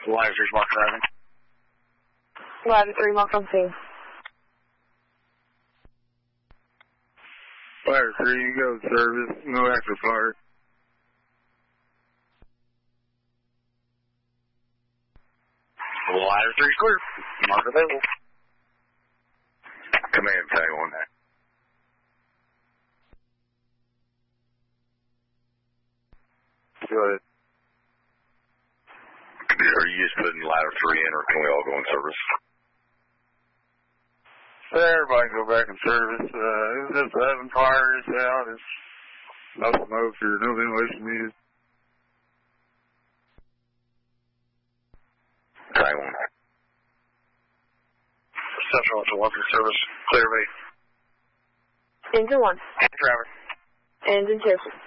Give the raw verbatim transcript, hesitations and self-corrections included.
Ladder three, Mark driving. Ladder three, Mark on scene. Ladder three, you go service, no active fire. Ladder three clear. Mark available. Command tag on that. Go ahead. Are you just putting ladder three in, or can we all go in service? Everybody go back in service. Uh, it's just having fire is out. It's no smoke or no ventilation needed. Tag on that. Central to one for service. Clear rate. Engine one. Driver. Engine two.